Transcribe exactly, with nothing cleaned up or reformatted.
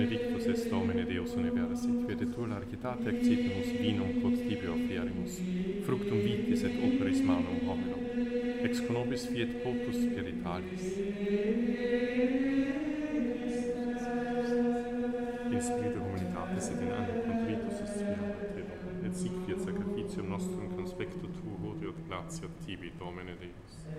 Benedictus est Domine Deus universit, videtur largitate accipimus vinum quod tibi offierimus, fructum vitis et operis manum hominum, ex conobis fiet potus spiritualis. In spiritu humanitatis et in animo contritus aspiram a te, Domine, et sic fiat sacrificium nostrum conspectu tuo, hodie et gratia tibi, Domine Deus.